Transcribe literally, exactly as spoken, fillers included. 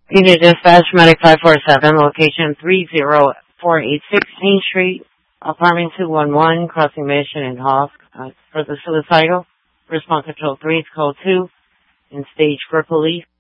Unit Dispatch, Medic five four seven, location three zero four eight six Main Street, apartment two one one, crossing Mission and Hoff, uh, for the suicidal. Response Control three, code two, in stage for police.